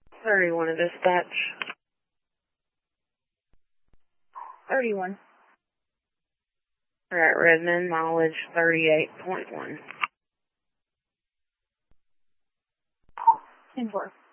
31 to dispatch. 31. We're at Redmond, mileage 38.1. 10-4.